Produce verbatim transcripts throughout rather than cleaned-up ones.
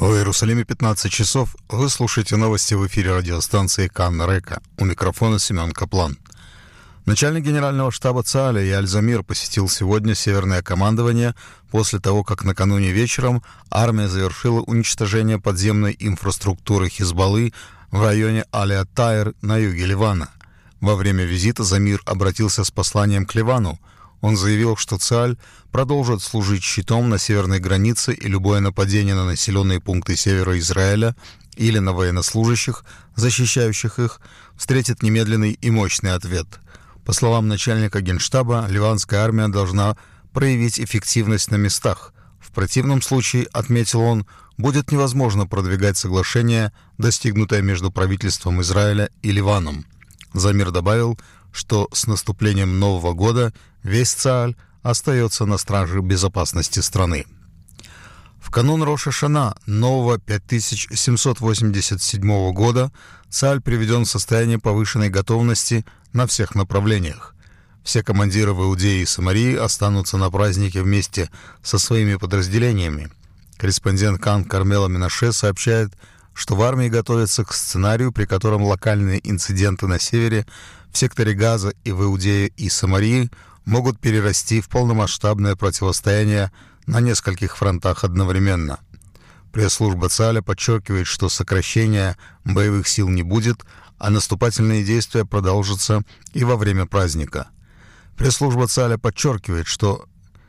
В Иерусалиме пятнадцать часов. Вы слушаете новости в эфире радиостанции Кан Река. У микрофона Семен Каплан. Начальник генерального штаба ЦААля Эяль Замир посетил сегодня Северное командование после того, как накануне вечером армия завершила уничтожение подземной инфраструктуры Хизбаллы в районе Али-ат-Тайр на юге Ливана. Во время визита Замир обратился с посланием к Ливану. Он заявил, что ЦААль продолжит служить щитом на северной границе, и любое нападение на населенные пункты севера Израиля или на военнослужащих, защищающих их, встретит немедленный и мощный ответ. По словам начальника Генштаба, ливанская армия должна проявить эффективность на местах. В противном случае, отметил он, будет невозможно продвигать соглашение, достигнутое между правительством Израиля и Ливаном. Замир добавил, что с наступлением Нового года весь ЦААль остается на страже безопасности страны. В канун Рош-ха-Шана нового пять тысяч семьсот восемьдесят седьмого года ЦААль приведен в состояние повышенной готовности на всех направлениях. Все командиры в Иудее и Самарии останутся на празднике вместе со своими подразделениями. Корреспондент Кан Кармела Менаше сообщает, что в армии готовятся к сценарию, при котором локальные инциденты на севере, в секторе Газа и в Иудее и Самарии могут перерасти в полномасштабное противостояние на нескольких фронтах одновременно. Пресс-служба ЦААля подчеркивает, что сокращения боевых сил не будет, а наступательные действия продолжатся и во время праздника. Пресс-служба ЦААля подчеркивает, что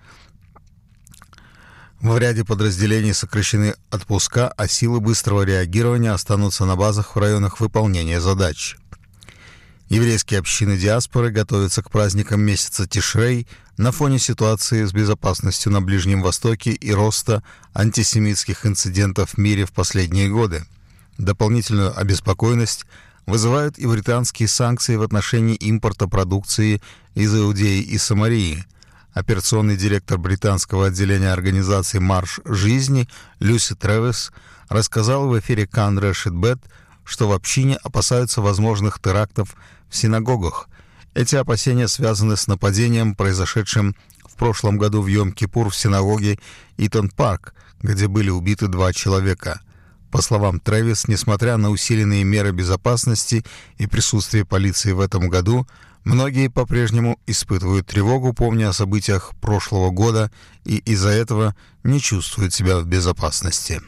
в ряде подразделений сокращены отпуска, а силы быстрого реагирования останутся на базах в районах выполнения задач. Еврейские общины диаспоры готовятся к праздникам месяца Тишрей на фоне ситуации с безопасностью на Ближнем Востоке и роста антисемитских инцидентов в мире в последние годы. Дополнительную обеспокоенность вызывают и британские санкции в отношении импорта продукции из Иудеи и Самарии. Операционный директор британского отделения организации «Марш жизни» Люси Тревис рассказал в эфире Кан Решет Бет, что в общине опасаются возможных терактов в синагогах. Эти опасения связаны с нападением, произошедшим в прошлом году в Йом-Кипур в синагоге Итон-Парк, где были убиты два человека. По словам Тревис, несмотря на усиленные меры безопасности и присутствие полиции в этом году, многие по-прежнему испытывают тревогу, помня о событиях прошлого года, и из-за этого не чувствуют себя в безопасности.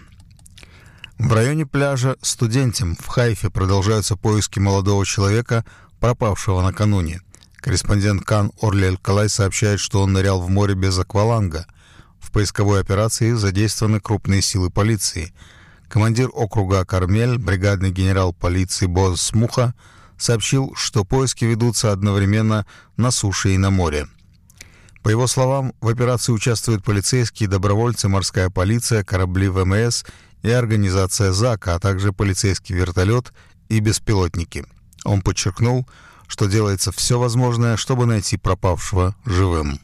В районе пляжа Студентим в Хайфе продолжаются поиски молодого человека, пропавшего накануне. Корреспондент Кан Орлель Калай сообщает, что он нырял в море без акваланга. В поисковой операции задействованы крупные силы полиции. Командир округа Кармель, бригадный генерал полиции Боз Смуха, сообщил, что поиски ведутся одновременно на суше и на море. По его словам, в операции участвуют полицейские, добровольцы, морская полиция, корабли ВМС и организация ЗАКа, а также полицейский вертолет и беспилотники. Он подчеркнул, что делается все возможное, чтобы найти пропавшего живым.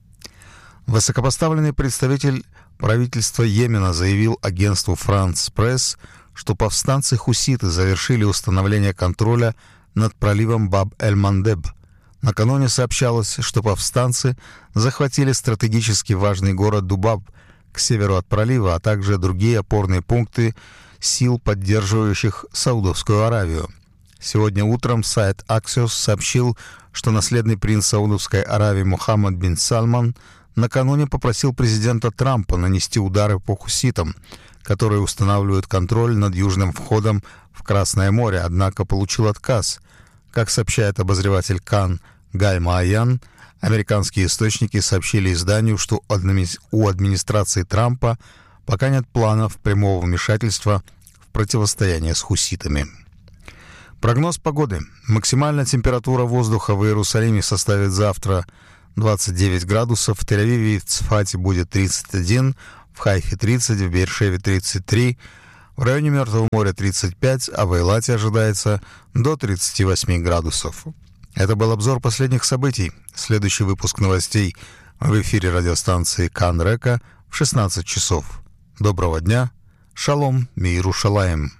Высокопоставленный представитель правительства Йемена заявил агентству «Франс Пресс», что повстанцы-хуситы завершили установление контроля над проливом Баб-эль-Мандеб. Накануне сообщалось, что повстанцы захватили стратегически важный город Дубаб к северу от пролива, а также другие опорные пункты сил, поддерживающих Саудовскую Аравию. Сегодня утром сайт Axios сообщил, что наследный принц Саудовской Аравии Мухаммад бин Сальман накануне попросил президента Трампа нанести удары по хуситам, которые устанавливают контроль над южным входом в Красное море, однако получил отказ. Как сообщает обозреватель Кан Гай Мааян, американские источники сообщили изданию, что у администрации Трампа пока нет планов прямого вмешательства в противостояние с хуситами. Прогноз погоды. Максимальная температура воздуха в Иерусалиме составит завтра двадцать девять градусов, в Тель-Авиве и в Цфате будет тридцать один, в Хайфе тридцать, в Беэр-Шеве тридцать три, в районе Мертвого моря тридцать пять, а в Эйлате ожидается до тридцати восьми градусов. Это был обзор последних событий. Следующий выпуск новостей в эфире радиостанции Кан Река в шестнадцать часов. Доброго дня. Шалом, мир Иерушалаим.